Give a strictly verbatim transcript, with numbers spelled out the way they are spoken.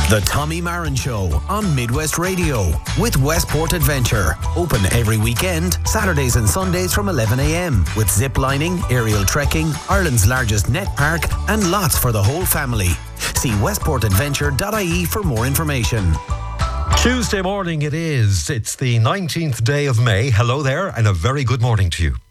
The Tommy Marin Show on Midwest Radio with Westport Adventure. Open every weekend, Saturdays and Sundays from eleven a.m. with zip lining, aerial trekking, Ireland's largest net park and lots for the whole family. See westport adventure dot I E for more information. Tuesday morning it is. It's the nineteenth day of May. Hello there and a very good morning to you.